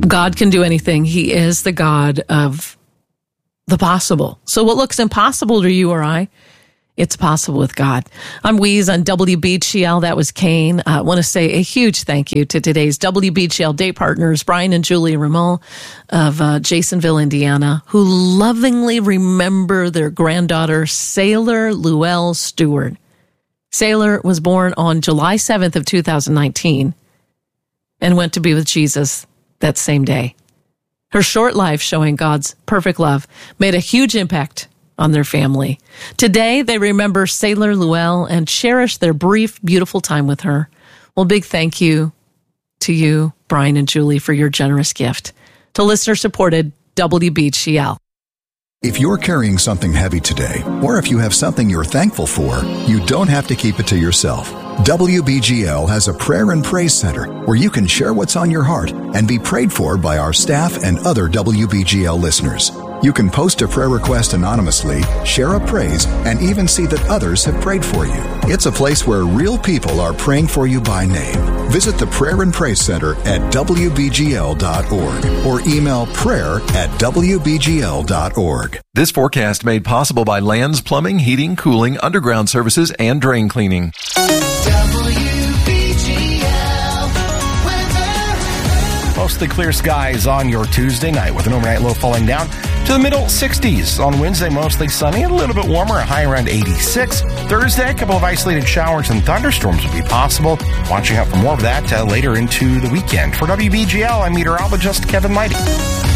God can do anything. He is the God of the possible. So what looks impossible to you or I, it's possible with God. I'm Weeze on WBGL. That was Kane. I want to say a huge thank you to today's WBGL day partners, Brian and Julie Ramon of Jasonville, Indiana, who lovingly remember their granddaughter, Sailor Luell Stewart. Sailor was born on July 7th of 2019 and went to be with Jesus that same day. Her short life showing God's perfect love made a huge impact on their family. Today, they remember Sailor Luell and cherish their brief, beautiful time with her. Well, big thank you to you, Brian and Julie, for your generous gift to listener-supported WBGL. If you're carrying something heavy today, or if you have something you're thankful for, you don't have to keep it to yourself. WBGL has a prayer and praise center where you can share what's on your heart and be prayed for by our staff and other WBGL listeners. You can post a prayer request anonymously, share a praise, and even see that others have prayed for you. It's a place where real people are praying for you by name. Visit the Prayer and Praise Center at WBGL.org or email prayer@WBGL.org. This forecast made possible by Lands Plumbing, Heating, Cooling, Underground Services, and Drain Cleaning. Mostly clear skies on your Tuesday night with an overnight low falling down to the middle 60s. On Wednesday, mostly sunny and a little bit warmer, a high around 86. Thursday, a couple of isolated showers and thunderstorms will be possible. Watching out for more of that later into the weekend. For WBGL, I'm meteorologist Kevin Leidy.